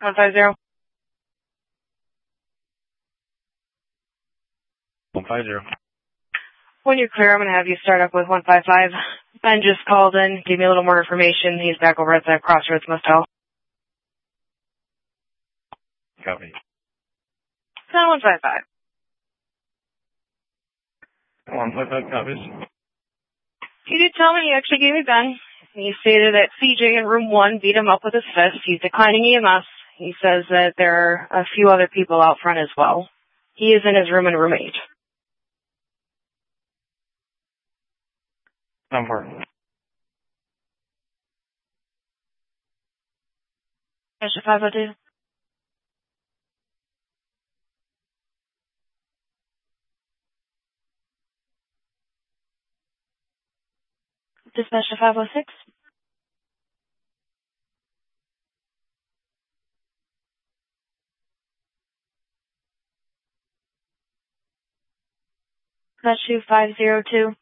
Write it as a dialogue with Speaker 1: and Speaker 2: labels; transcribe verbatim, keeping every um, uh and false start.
Speaker 1: one five zero.
Speaker 2: one five zero.
Speaker 1: When you're clear, I'm going to have you start up with one five five. Ben just called in, gave me a little more information. He's back over at the Crossroads Motel.
Speaker 2: Copy.
Speaker 1: Ten one five five.
Speaker 2: one five five copies.
Speaker 1: He did tell me, he actually gave me Ben. He stated that C J in room one beat him up with his fist. He's declining E M S. He says that there are a few other people out front as well. He is in his room in room eight.
Speaker 2: Number.
Speaker 1: Dispatcher five oh two. Dispatcher five oh six. Dispatcher five oh two.